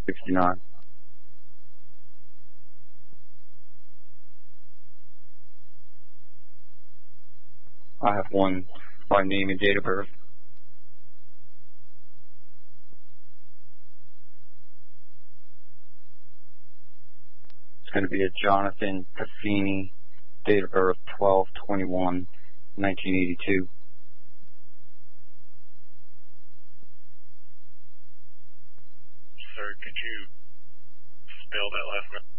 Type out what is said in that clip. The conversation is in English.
69. I have one by name and date of birth. It's going to be a Jonathan Cassini, date of birth 12/21/1982. Sir, could you spell that last name?